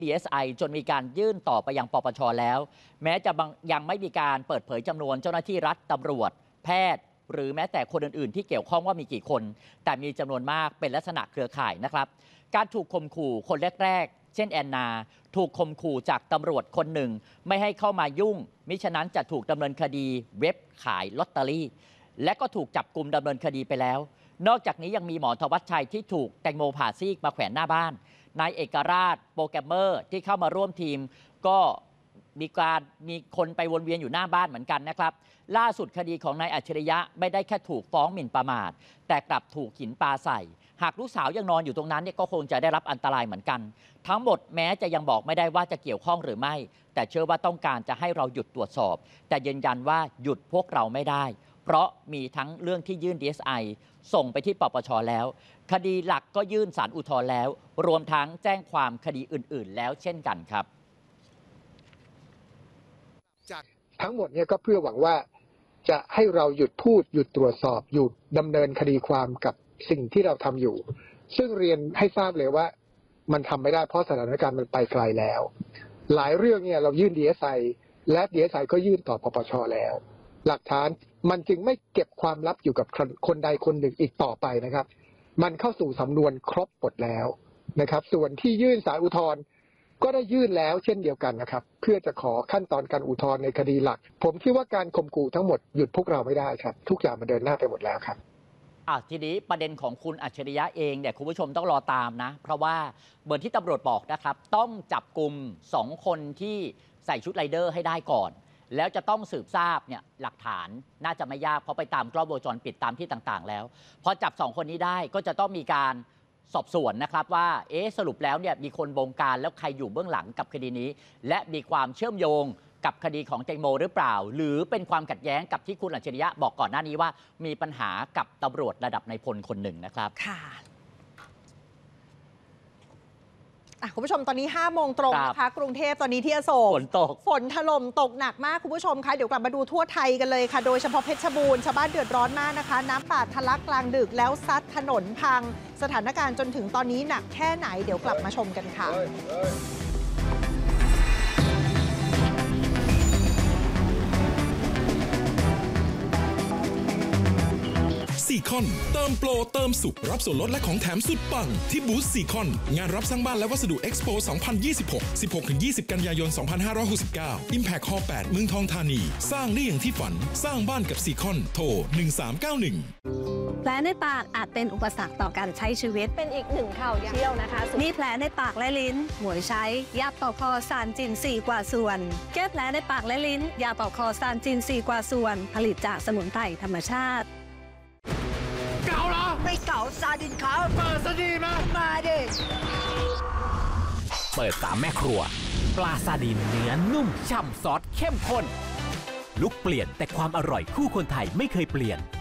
DSI จนมีการยื่นต่อไปยังปปชแล้วแม้จะยังไม่มีการเปิดเผยจำนวนเจ้าหน้าที่รัฐตำรวจแพทย์หรือแม้แต่คนอื่นๆที่เกี่ยวข้องว่ามีกี่คนแต่มีจำนวนมากเป็นลักษณะเครือข่ายนะครับการถูกข่มขู่คนแรกๆเช่นแอนนาถูกข่มขู่จากตำรวจคนหนึ่งไม่ให้เข้ามายุ่งมิฉะนั้นจะถูกดำเนินคดีเว็บขายลอตเตอรี่และก็ถูกจับกุมดำเนินคดีไปแล้วนอกจากนี้ยังมีหมอธวัชชัยที่ถูกแตงโมผ่าซีกมาแขวนหน้าบ้านนายเอกราชโปรแกรมเมอร์ที่เข้ามาร่วมทีมก็มีคนไปวนเวียนอยู่หน้าบ้านเหมือนกันนะครับล่าสุดคดีของนายอัจฉริยะไม่ได้แค่ถูกฟ้องหมิ่นประมาทแต่กลับถูกหินปาใส่หากลูกสาวยังนอนอยู่ตรงนั้นเนี่ยก็คงจะได้รับอันตรายเหมือนกันทั้งหมดแม้จะยังบอกไม่ได้ว่าจะเกี่ยวข้องหรือไม่แต่เชื่อว่าต้องการจะให้เราหยุดตรวจสอบแต่ยืนยันว่าหยุดพวกเราไม่ได้เพราะมีทั้งเรื่องที่ยื่น DSI ส่งไปที่ปปชแล้วคดีหลักก็ยื่นศาลอุทธรณ์แล้วรวมทั้งแจ้งความคดีอื่นๆแล้วเช่นกันครับจากทั้งหมดเนี่ยก็เพื่อหวังว่าจะให้เราหยุดพูดหยุดตรวจสอบหยุดดำเนินคดีความกับสิ่งที่เราทำอยู่ซึ่งเรียนให้ทราบเลยว่ามันทำไม่ได้เพราะสถานการณ์มันไปไกลแล้วหลายเรื่องเนี่ยเรายื่น DSI และ DSI ก็ยื่นต่อปปชแล้วหลักฐานมันจึงไม่เก็บความลับอยู่กับคนใดคนหนึ่งอีกต่อไปนะครับมันเข้าสู่สำนวนครบหมดแล้วนะครับส่วนที่ยื่นศาลอุทธรณ์ก็ได้ยื่นแล้วเช่นเดียวกันนะครับเพื่อจะขอขั้นตอนการอุทธรณ์ในคดีหลักผมคิดว่าการข่มขู่ทั้งหมดหยุดพวกเราไม่ได้ครับทุกอย่างมันเดินหน้าไปหมดแล้วครับทีนี้ประเด็นของคุณอัจฉริยะเองเนี่ยคุณผู้ชมต้องรอตามนะเพราะว่าเหมือนที่ตำรวจบอกนะครับต้องจับกลุ่ม2คนที่ใส่ชุดไรเดอร์ให้ได้ก่อนแล้วจะต้องสืบทราบเนี่ยหลักฐานน่าจะไม่ยากเพราะไปตามกล้องวงจรปิดตามที่ต่างๆแล้วพอจับ2คนนี้ได้ก็จะต้องมีการสอบสวนนะครับว่าสรุปแล้วเนี่ยมีคนบงการแล้วใครอยู่เบื้องหลังกับคดีนี้และมีความเชื่อมโยงกับคดีของแตงโมหรือเปล่าหรือเป็นความขัดแย้งกับที่คุณอัจฉริยะบอกก่อนหน้านี้ว่ามีปัญหากับตำรวจระดับนายพลคนหนึ่งนะครับค่ะคุณผู้ชมตอนนี้5 โมงตรงนะคะกรุงเทพตอนนี้ที่อโศกฝนถล่มตกหนักมากคุณผู้ชมคะเดี๋ยวกลับมาดูทั่วไทยกันเลยค่ะโดยเฉพาะเพชรบูรณ์ชาวบ้านเดือดร้อนมากนะคะน้ำป่าทะลักกลางดึกแล้วซัดถนนพังสถานการณ์จนถึงตอนนี้หนักแค่ไหนเดี๋ยวกลับมาชมกันค่ะซีคอนเติมโปรเติมสุขรับส่วนลดและของแถมสุดปังที่บูธซีคอนงานรับสร้างบ้านและวัสดุเอ็กซ์โป 2026 16-20 กันยายน 2569 Impact Hall 8 เมืองทองธานีสร้างได้อย่างที่ฝันสร้างบ้านกับซีคอนโทร 1391 แผลในปากอาจเป็นอุปสรรคต่อการใช้ชีวิตเป็นอีกหนึ่งข่าวเที่ยวนะคะมีแผลในปากและลิ้นหมวยใช้ยาปอกคอซานจิน4 กว่าส่วนแก้แผลในปากและลิ้นยาปอกคอซานจิน4 กว่าส่วนผลิตจากสมุนไพรธรรมชาติเก่าเหรอไม่เก่าซาดินขาวเปิดซะดีมั้ยมาดิเปิดตามแม่ครัวปลาซาดินเนื้อนุ่มฉ่ำซอสเข้มข้นลุกเปลี่ยนแต่ความอร่อยคู่คนไทยไม่เคยเปลี่ยน